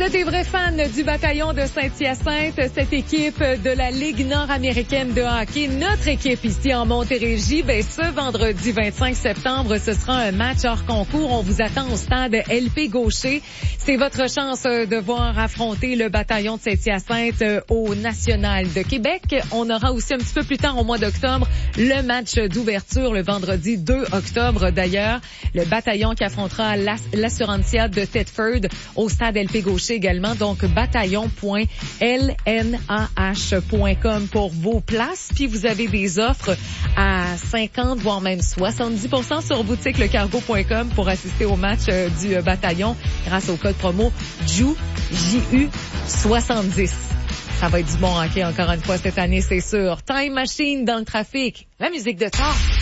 êtes des vrais fans du bataillon de Saint-Hyacinthe, cette équipe de la Ligue nord-américaine de hockey, notre équipe ici en Montérégie, ce vendredi 25 septembre, ce sera un match hors concours. On vous attend au stade LP Gaucher. C'est votre chance de voir affronter le bataillon de Saint-Hyacinthe au National de Québec. On aura aussi un petit peu plus tard, au mois d'octobre, le match d'ouverture, le vendredi 2 octobre d'ailleurs. Le bataillon qui affrontera l'Assurantia de Thetford au stade LP Gaucher également. Donc, bataillon.lnah.com pour vos places. Puis, vous avez des offres à 50, voire même 70% sur boutiquelecargo.com pour assister au match du bataillon grâce au code promo JU70. Ça va être du bon hockey encore une fois cette année, c'est sûr. Time Machine dans le trafic. La musique de Thor.